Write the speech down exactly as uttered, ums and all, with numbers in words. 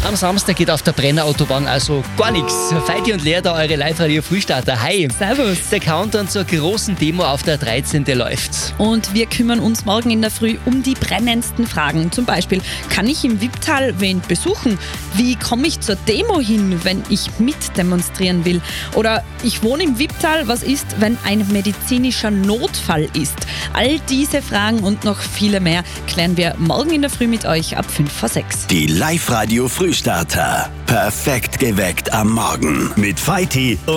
Am Samstag geht auf der Brenner Autobahn also gar nichts. Feiti und Lea da, eure Live-Radio-Frühstarter. Hi. Servus. Der Countdown zur großen Demo auf der dreizehnten läuft. Und wir kümmern uns morgen in der Früh um die brennendsten Fragen. Zum Beispiel, kann ich im Wipptal wen besuchen? Wie komme ich zur Demo hin, wenn ich mitdemonstrieren will? Oder ich wohne im Wipptal, was ist, wenn ein medizinischer Notfall ist? All diese Fragen und noch viele mehr klären wir morgen in der Früh mit euch ab fünf vor sechs. Die Live-Radio Frühstarter. Perfekt geweckt am Morgen. Mit Feiti und